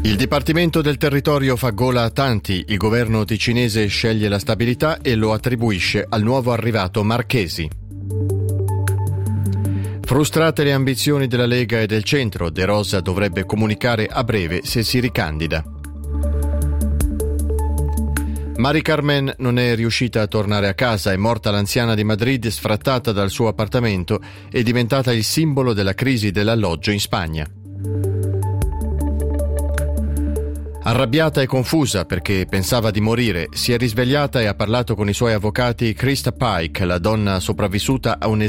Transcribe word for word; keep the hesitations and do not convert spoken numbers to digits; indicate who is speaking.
Speaker 1: Il Dipartimento del Territorio fa gola a tanti, il governo ticinese sceglie la stabilità e lo attribuisce al nuovo arrivato Marchesi. Frustrate le ambizioni della Lega e del centro, De Rosa dovrebbe comunicare a breve se si ricandida. Mari Carmen non è riuscita a tornare a casa, è morta l'anziana di Madrid sfrattata dal suo appartamento e diventata il simbolo della crisi dell'alloggio in Spagna. Arrabbiata e confusa perché pensava di morire, si è risvegliata e ha parlato con i suoi avvocati Krista Pike, la donna sopravvissuta a un